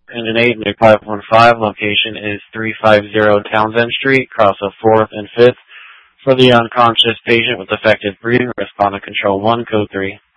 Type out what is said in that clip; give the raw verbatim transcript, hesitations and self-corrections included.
and an eight and a five one five. Location is three fifty Townsend Street, cross of fourth and fifth. For the unconscious patient with affected breathing, respond to control one, code three.